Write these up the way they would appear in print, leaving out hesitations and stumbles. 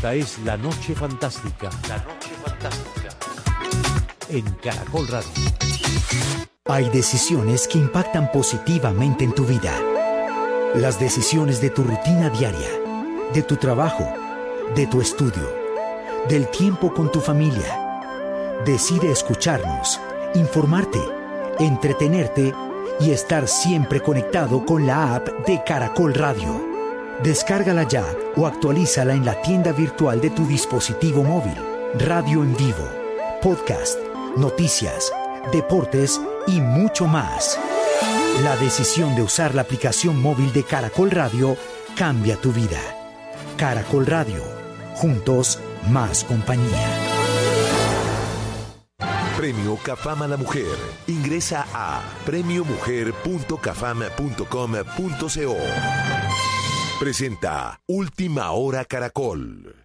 Esta es La Noche Fantástica. La Noche Fantástica. En Caracol Radio. Hay decisiones que impactan positivamente en tu vida. Las decisiones de tu rutina diaria, de tu trabajo, de tu estudio, del tiempo con tu familia. Decide escucharnos, informarte, entretenerte y estar siempre conectado con la app de Caracol Radio. Descárgala ya o actualízala en la tienda virtual de tu dispositivo móvil. Radio en vivo, podcast, noticias, deportes y mucho más. La decisión de usar la aplicación móvil de Caracol Radio cambia tu vida. Caracol Radio. Juntos, más compañía. Premio CAFAM a la Mujer. Ingresa a premiomujer.cafam.com.co. Presenta Última Hora Caracol.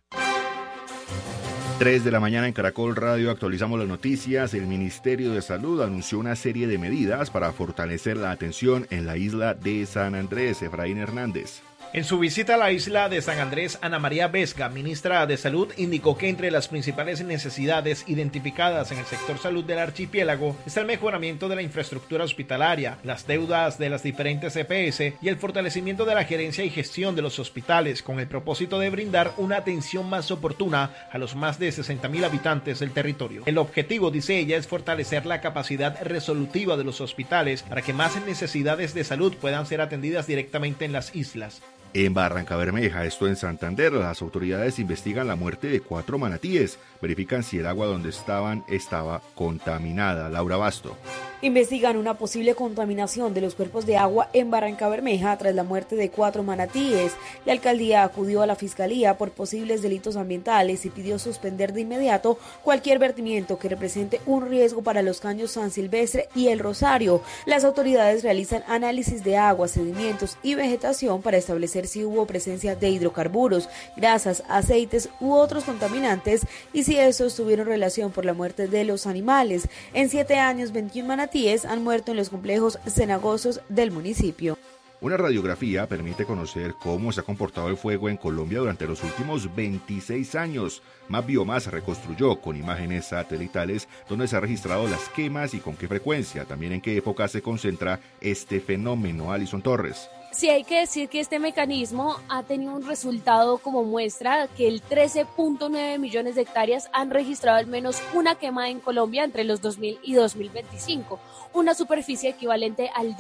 3 de la mañana en Caracol Radio actualizamos las noticias. El Ministerio de Salud anunció una serie de medidas para fortalecer la atención en la isla de San Andrés. Efraín Hernández. En su visita a la isla de San Andrés, Ana María Vesga, ministra de Salud, indicó que entre las principales necesidades identificadas en el sector salud del archipiélago está el mejoramiento de la infraestructura hospitalaria, las deudas de las diferentes EPS y el fortalecimiento de la gerencia y gestión de los hospitales, con el propósito de brindar una atención más oportuna a los más de 60.000 habitantes del territorio. El objetivo, dice ella, es fortalecer la capacidad resolutiva de los hospitales para que más necesidades de salud puedan ser atendidas directamente en las islas. En Barrancabermeja, esto en Santander, las autoridades investigan la muerte de 4 manatíes. Verifican si el agua donde estaba contaminada. Laura Basto. Investigan una posible contaminación de los cuerpos de agua en Barrancabermeja tras la muerte de 4 manatíes. La alcaldía acudió a la fiscalía por posibles delitos ambientales y pidió suspender de inmediato cualquier vertimiento que represente un riesgo para los caños San Silvestre y El Rosario. Las autoridades realizan análisis de agua, sedimentos y vegetación para establecer si hubo presencia de hidrocarburos, grasas, aceites u otros contaminantes y si estos tuvieron relación por la muerte de los animales. En 7 años, 21 manatíes han muerto en los complejos cenagosos del municipio. Una radiografía permite conocer cómo se ha comportado el fuego en Colombia durante los últimos 26 años. Más Biomas reconstruyó con imágenes satelitales donde se han registrado las quemas y con qué frecuencia, también en qué época se concentra este fenómeno. Alison Torres. Sí, hay que decir que este mecanismo ha tenido un resultado como muestra que el 13.9 millones de hectáreas han registrado al menos una quema en Colombia entre los 2000 y 2025, una superficie equivalente al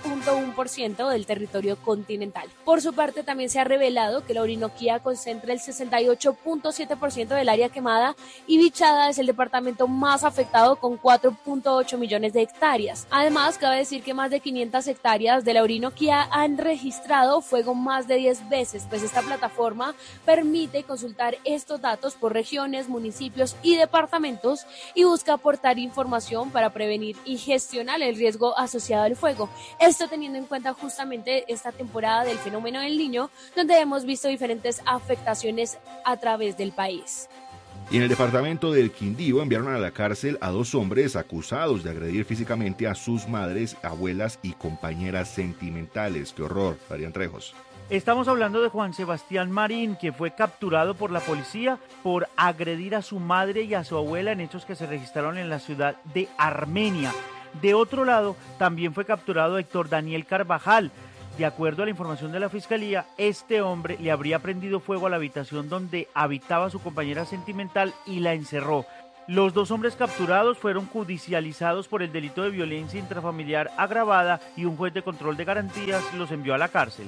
12.1% del territorio continental. Por su parte, también se ha revelado que la Orinoquía concentra el 68.7% del área quemada y Bichada es el departamento más afectado con 4.8 millones de hectáreas. Además, cabe decir que más de 500 hectáreas de la Orinoquía han registrado fuego más de 10 veces, pues esta plataforma permite consultar estos datos por regiones, municipios y departamentos y busca aportar información para prevenir y gestionar el riesgo asociado al fuego. Esto teniendo en cuenta justamente esta temporada del fenómeno del Niño, donde hemos visto diferentes afectaciones a través del país. Y en el departamento del Quindío enviaron a la cárcel a 2 hombres acusados de agredir físicamente a sus madres, abuelas y compañeras sentimentales. ¡Qué horror! Darían Trejos. Estamos hablando de Juan Sebastián Marín, que fue capturado por la policía por agredir a su madre y a su abuela en hechos que se registraron en la ciudad de Armenia. De otro lado, también fue capturado Héctor Daniel Carvajal. De acuerdo a la información de la fiscalía, este hombre le habría prendido fuego a la habitación donde habitaba su compañera sentimental y la encerró. Los 2 hombres capturados fueron judicializados por el delito de violencia intrafamiliar agravada y un juez de control de garantías los envió a la cárcel.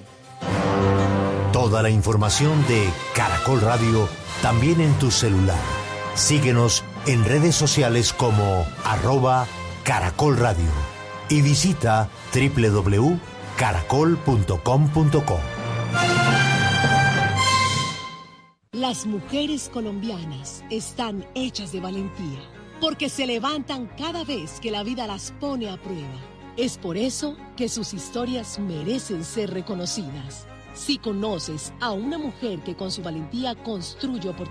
Toda la información de Caracol Radio también en tu celular. Síguenos en redes sociales como @Caracol Radio y visita www.caracol.com.co. Las mujeres colombianas están hechas de valentía, porque se levantan cada vez que la vida las pone a prueba. Es por eso que sus historias merecen ser reconocidas. Si conoces a una mujer que con su valentía construye oportunidades,